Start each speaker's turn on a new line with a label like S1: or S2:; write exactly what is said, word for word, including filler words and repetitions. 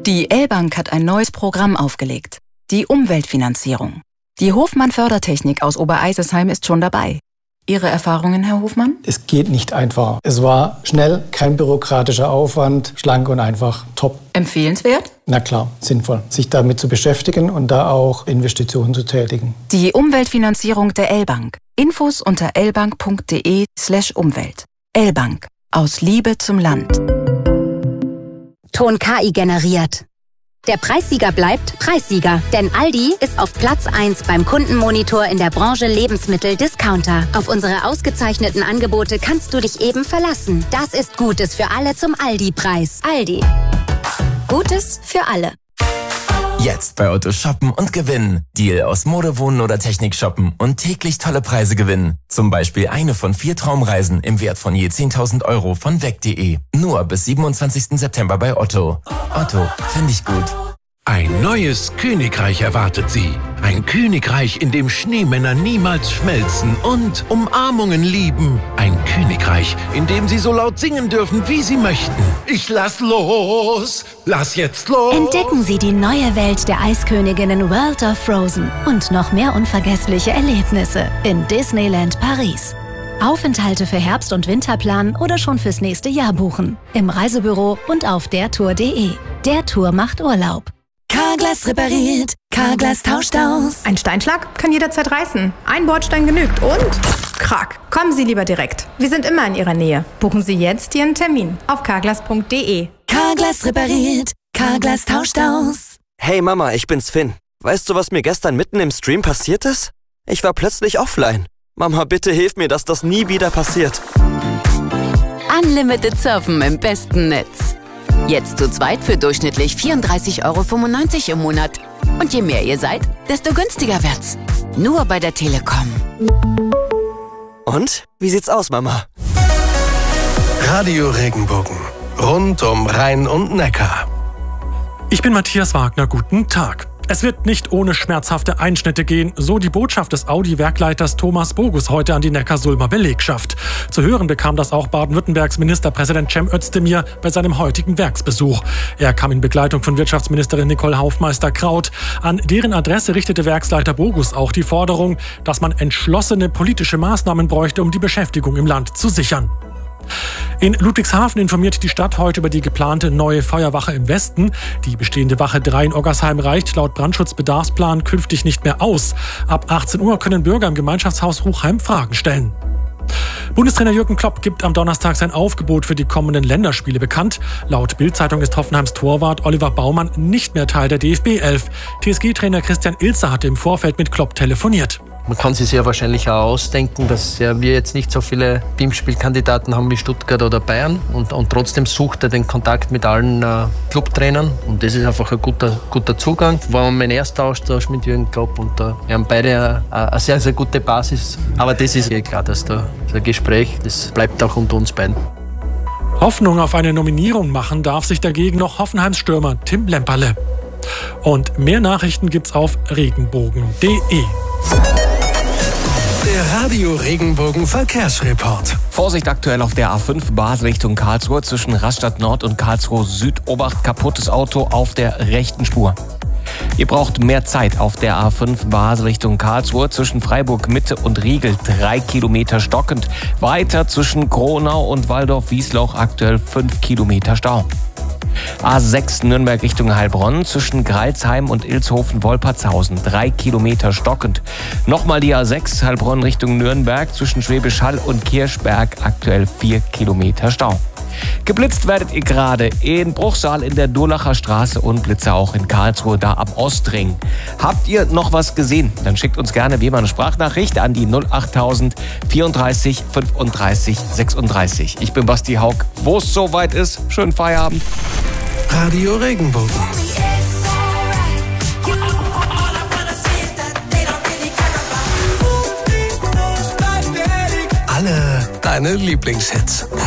S1: Die L-Bank hat ein neues Programm aufgelegt. Die Umweltfinanzierung. Die Hofmann Fördertechnik aus Obereisesheim ist schon dabei. Ihre Erfahrungen, Herr Hofmann?
S2: Es geht nicht einfach. Es war schnell, kein bürokratischer Aufwand, schlank und einfach, top.
S1: Empfehlenswert?
S2: Na klar, sinnvoll, sich damit zu beschäftigen und da auch Investitionen zu tätigen.
S1: Die Umweltfinanzierung der L-Bank. Infos unter lbank.de slash Umwelt. L-Bank. Aus Liebe zum Land.
S3: Ton K I generiert. Der Preissieger bleibt Preissieger, denn Aldi ist auf Platz eins beim Kundenmonitor in der Branche Lebensmittel-Discounter. Auf unsere ausgezeichneten Angebote kannst du dich eben verlassen. Das ist Gutes für alle zum Aldi-Preis. Aldi. Gutes für alle.
S4: Jetzt bei Otto shoppen und gewinnen. Deal aus Mode, Wohnen oder Technik shoppen und täglich tolle Preise gewinnen. Zum Beispiel eine von vier Traumreisen im Wert von je zehntausend Euro von weg punkt de. Nur bis siebenundzwanzigsten September bei Otto. Otto, finde ich gut.
S5: Ein neues Königreich erwartet Sie. Ein Königreich, in dem Schneemänner niemals schmelzen und Umarmungen lieben. Ein Königreich, in dem Sie so laut singen dürfen, wie Sie möchten. Ich lass los, lass jetzt los.
S6: Entdecken Sie die neue Welt der Eisköniginnen World of Frozen und noch mehr unvergessliche Erlebnisse in Disneyland Paris. Aufenthalte für Herbst- und Winter planen oder schon fürs nächste Jahr buchen. Im Reisebüro und auf dertour punkt de. Der Tour macht Urlaub.
S7: Carglass repariert, Carglass tauscht aus.
S8: Ein Steinschlag kann jederzeit reißen. Ein Bordstein genügt und krack. Kommen Sie lieber direkt. Wir sind immer in Ihrer Nähe. Buchen Sie jetzt Ihren Termin auf carglass punkt de.
S7: Carglass repariert, Carglass tauscht aus.
S9: Hey Mama, ich bin's Finn. Weißt du, was mir gestern mitten im Stream passiert ist? Ich war plötzlich offline. Mama, bitte hilf mir, dass das nie wieder passiert.
S10: Unlimited Surfen im besten Netz. Jetzt zu zweit für durchschnittlich vierunddreißig Euro fünfundneunzig im Monat. Und je mehr ihr seid, desto günstiger wird's. Nur bei der Telekom.
S9: Und? Wie sieht's aus, Mama?
S5: Radio Regenbogen. Rund um Rhein und Neckar.
S11: Ich bin Matthias Wagner, guten Tag. Es wird nicht ohne schmerzhafte Einschnitte gehen, so die Botschaft des Audi-Werkleiters Thomas Bogus heute an die Neckarsulmer Belegschaft. Zu hören bekam das auch Baden-Württembergs Ministerpräsident Cem Özdemir bei seinem heutigen Werksbesuch. Er kam in Begleitung von Wirtschaftsministerin Nicole Haufmeister-Kraut. An deren Adresse richtete Werksleiter Bogus auch die Forderung, dass man entschlossene politische Maßnahmen bräuchte, um die Beschäftigung im Land zu sichern. In Ludwigshafen informiert die Stadt heute über die geplante neue Feuerwache im Westen. Die bestehende Wache drei in Oggersheim reicht laut Brandschutzbedarfsplan künftig nicht mehr aus. Ab achtzehn Uhr können Bürger im Gemeinschaftshaus Ruchheim Fragen stellen. Bundestrainer Jürgen Klopp gibt am Donnerstag sein Aufgebot für die kommenden Länderspiele bekannt. Laut Bild-Zeitung ist Hoffenheims Torwart Oliver Baumann nicht mehr Teil der D F B elf. T S G-Trainer Christian Ilzer hatte im Vorfeld mit Klopp telefoniert.
S12: Man kann sich sehr wahrscheinlich auch ausdenken, dass ja, wir jetzt nicht so viele Teamspielkandidaten haben wie Stuttgart oder Bayern. Und, und trotzdem sucht er den Kontakt mit allen äh, Clubtrainern. Und das ist einfach ein guter, guter Zugang. War mein erster Austausch mit Jürgen Klopp und äh, wir haben beide äh, eine sehr, sehr gute Basis. Aber das ist eh klar, dass da das Gespräch, das bleibt auch unter uns beiden.
S11: Hoffnung auf eine Nominierung machen darf sich dagegen noch Hoffenheims Stürmer Tim Lemperle. Und mehr Nachrichten gibt's auf regenbogen punkt de.
S5: Der Radio Regenbogen Verkehrsreport.
S13: Vorsicht aktuell auf der A fünf Basel Richtung Karlsruhe zwischen Rastatt Nord und Karlsruhe Süd. Obacht, kaputtes Auto auf der rechten Spur. Ihr braucht mehr Zeit auf der A fünf Basel Richtung Karlsruhe zwischen Freiburg Mitte und Riegel. Drei Kilometer stockend. Weiter zwischen Kronau und Waldorf-Wiesloch aktuell fünf Kilometer Stau. A sechs Nürnberg Richtung Heilbronn zwischen Greilsheim und Ilshofen-Wolpertshausen. Drei Kilometer stockend. Nochmal die A sechs Heilbronn Richtung Nürnberg zwischen Schwäbisch Hall und Kirchberg. Aktuell vier Kilometer Stau. Geblitzt werdet ihr gerade in Bruchsal in der Durlacher Straße und Blitze auch in Karlsruhe, da am Ostring. Habt ihr noch was gesehen? Dann schickt uns gerne wie immer eine Sprachnachricht an die null achttausend vierunddreißig fünfunddreißig sechsunddreißig. Ich bin Basti Haug. Wo es soweit ist, schönen Feierabend.
S5: Radio Regenbogen. Alle deine Lieblingshits.